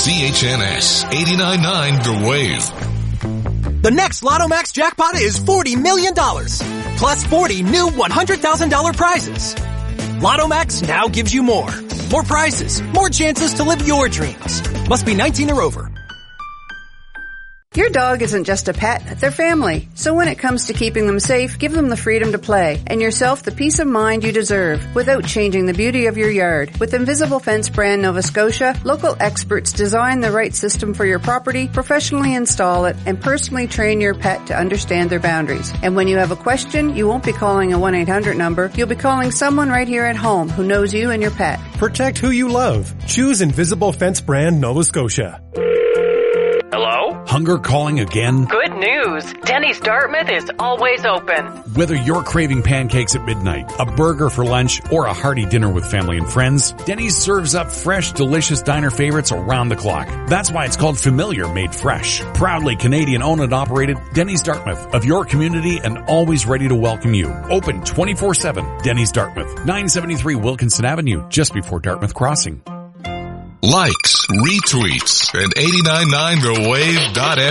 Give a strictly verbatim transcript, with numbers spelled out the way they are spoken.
C H N S eighty-nine point nine The Wave. The next Lotto Max jackpot is forty million dollars, plus forty new one hundred thousand dollars prizes. Lotto Max now gives you more. More prizes, more chances to live your dreams. Must be nineteen or over. Your dog isn't just a pet, they're family. So when it comes to keeping them safe, give them the freedom to play and yourself the peace of mind you deserve without changing the beauty of your yard. With Invisible Fence brand Nova Scotia, local experts design the right system for your property, professionally install it, and personally train your pet to understand their boundaries. And when you have a question, you won't be calling a one eight hundred number. You'll be calling someone right here at home who knows you and your pet. Protect who you love. Choose Invisible Fence brand Nova Scotia. Hello? Hunger calling again? Good news. Denny's Dartmouth is always open. Whether you're craving pancakes at midnight, a burger for lunch, or a hearty dinner with family and friends, Denny's serves up fresh, delicious diner favorites around the clock. That's why it's called Familiar Made Fresh. Proudly Canadian owned and operated, Denny's Dartmouth, of your community and always ready to welcome you. Open twenty-four seven. Denny's Dartmouth, nine seventy-three Wilkinson Avenue, just before Dartmouth Crossing. Likes, retweets, and eighty-nine point nine the wave dot